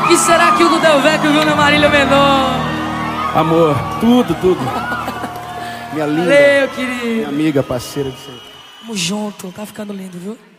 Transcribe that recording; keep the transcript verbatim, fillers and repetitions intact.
que será que o do Del Vecchio viu na Marília Menor? Amor, tudo, tudo. Minha linda. Valeu, querido. Minha amiga, parceira de sempre. Tamo junto, tá ficando lindo, viu?